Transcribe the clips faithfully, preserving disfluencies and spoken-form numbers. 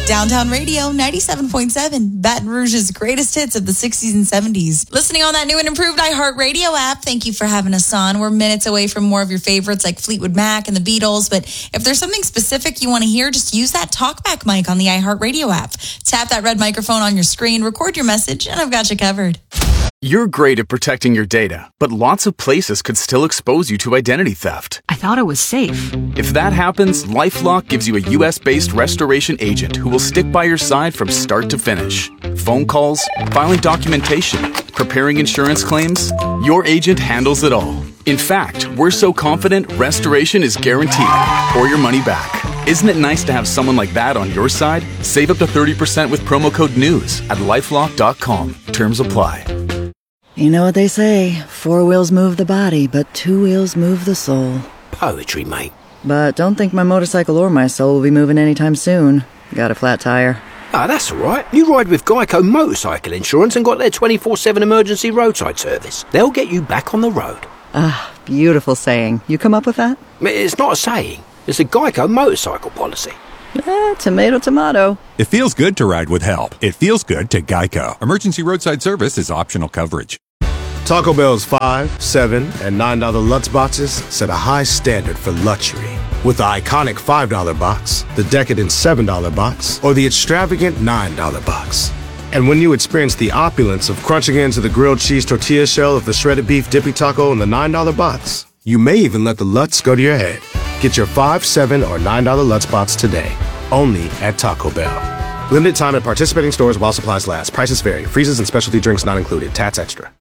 Downtown Radio, ninety-seven point seven, Baton Rouge's greatest hits of the sixties and seventies. Listening on that new and improved iHeartRadio app, thank you for having us on. We're minutes away from more of your favorites like Fleetwood Mac and the Beatles, but if there's something specific you want to hear, just use that TalkBack mic on the iHeartRadio app. Tap that red microphone on your screen, record your message, and I've got you covered. You're great at protecting your data, but lots of places could still expose you to identity theft. I thought it was safe. If that happens, LifeLock gives you a U S-based restoration agent who will stick by your side from start to finish. Phone calls, filing documentation, preparing insurance claims, your agent handles it all. In fact, we're so confident restoration is guaranteed or your money back. Isn't it nice to have someone like that on your side? Save up to thirty percent with promo code NEWS at lifelock dot com. Terms apply. You know what they say, four wheels move the body, but two wheels move the soul. Poetry, mate. But don't think my motorcycle or my soul will be moving anytime soon. Got a flat tire. Ah, that's all right. You ride with Geico Motorcycle Insurance and got their twenty-four seven emergency roadside service. They'll get you back on the road. Ah, beautiful saying. You come up with that? It's not a saying. It's a Geico motorcycle policy. Eh, tomato, tomato. It feels good to ride with help. It feels good to Geico. Emergency roadside service is optional coverage. Taco Bell's five, seven, and nine dollar Lutz boxes set a high standard for luxury. With the iconic five dollar box, the decadent seven dollar box, or the extravagant nine dollar box. And when you experience the opulence of crunching into the grilled cheese tortilla shell of the shredded beef dippy taco in the nine dollar box, you may even let the Lutz go to your head. Get your five, seven, or nine dollar Lutz box today, only at Taco Bell. Limited time at participating stores while supplies last. Prices vary. Freezes and specialty drinks not included. Tats extra.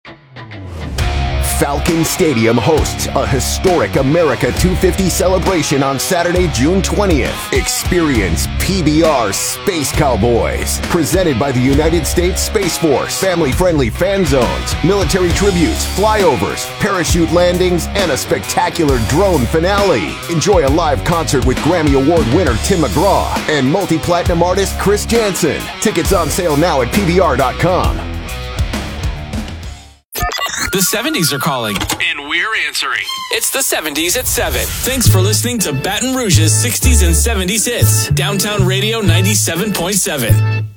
Falcon Stadium hosts a historic America two fifty celebration on Saturday, June twentieth. Experience P B R Space Cowboys, presented by the United States Space Force. Family-friendly fan zones, military tributes, flyovers, parachute landings, and a spectacular drone finale. Enjoy a live concert with Grammy Award winner Tim McGraw and multi-platinum artist Chris Jansen. Tickets on sale now at P B R dot com. The seventies are calling. And we're answering. It's the seventies at seven. Thanks for listening to Baton Rouge's sixties and seventies hits. Downtown Radio ninety-seven point seven.